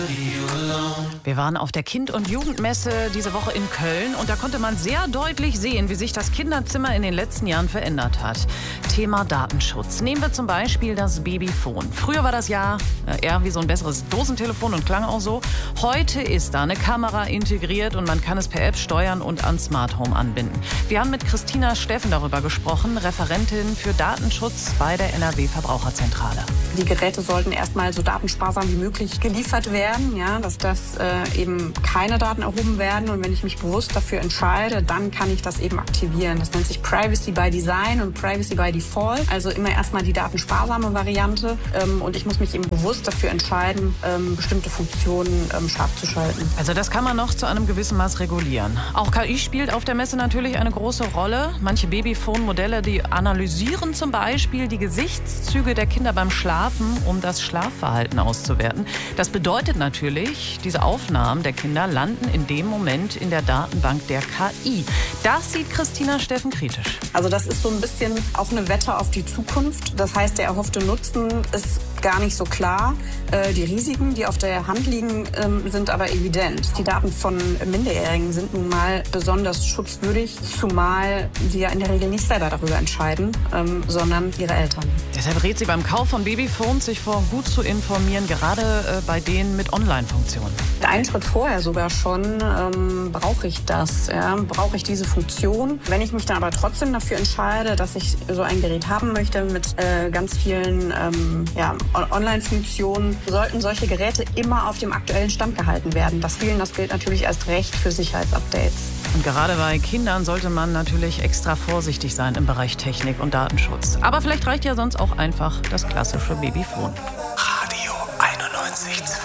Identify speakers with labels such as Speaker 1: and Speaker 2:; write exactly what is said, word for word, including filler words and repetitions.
Speaker 1: Wir waren auf der Kind- und Jugendmesse diese Woche in Köln und da konnte man sehr deutlich sehen, wie sich das Kinderzimmer in den letzten Jahren verändert hat. Thema Datenschutz. Nehmen wir zum Beispiel das Babyphone. Früher war das ja eher wie so ein besseres Dosentelefon und klang auch so. Heute ist da eine Kamera integriert und man kann es per App steuern und an Smart Home anbinden. Wir haben mit Christina Steffen darüber gesprochen, Referentin für Datenschutz bei der N R W-Verbraucherzentrale.
Speaker 2: Die Geräte sollten erstmal so datensparsam wie möglich geliefert werden, ja, dass das äh, eben keine Daten erhoben werden. Und wenn ich mich bewusst dafür entscheide, dann kann ich das eben aktivieren. Das nennt sich Privacy by Design und Privacy by Default. Also immer erstmal die datensparsame Variante. Ähm, und ich muss mich eben bewusst dafür entscheiden, ähm, bestimmte Funktionen ähm, scharf zu schalten.
Speaker 1: Also das kann man noch zu einem gewissen Maß regulieren. Auch K I spielt auf der Messe natürlich eine große Rolle. Manche Babyphone-Modelle, die analysieren zum Beispiel die Gesichtszüge der Kinder beim Schlafen, um das Schlafverhalten auszuwerten. Das bedeutet natürlich, diese Aufnahmen der Kinder landen in dem Moment in der Datenbank der K I. Das sieht Christina Steffen kritisch.
Speaker 2: Also das ist so ein bisschen auch eine Wette auf die Zukunft. Das heißt, der erhoffte Nutzen ist gar nicht so klar. Äh, die Risiken, die auf der Hand liegen, ähm, sind aber evident. Die Daten von Minderjährigen sind nun mal besonders schutzwürdig, zumal sie ja in der Regel nicht selber darüber entscheiden, ähm, sondern ihre Eltern.
Speaker 1: Deshalb rät sie beim Kauf von Babyphones, sich vor gut zu informieren, gerade äh, bei denen mit Online-Funktionen.
Speaker 2: Einen Schritt vorher sogar schon, ähm, brauche ich das, ja? Brauche ich diese Funktion. Wenn ich mich dann aber trotzdem dafür entscheide, dass ich so ein Gerät haben möchte mit äh, ganz vielen ähm, ja, Online-Funktionen, sollten solche Geräte immer auf dem aktuellen Stand gehalten werden. Das gilt, das gilt natürlich erst recht für Sicherheitsupdates.
Speaker 1: Und gerade bei Kindern sollte man natürlich extra vorsichtig sein im Bereich Technik und Datenschutz. Aber vielleicht reicht ja sonst auch einfach das klassische Babyphone.